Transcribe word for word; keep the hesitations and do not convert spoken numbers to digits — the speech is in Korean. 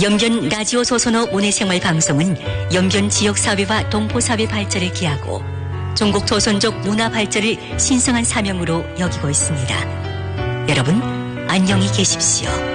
연변 라디오 소선호 문해생활 방송은 연변 지역사회와 동포사회 발전을 기하고 중국 조선족 문화 발전을 신성한 사명으로 여기고 있습니다. 여러분, 안녕히 계십시오.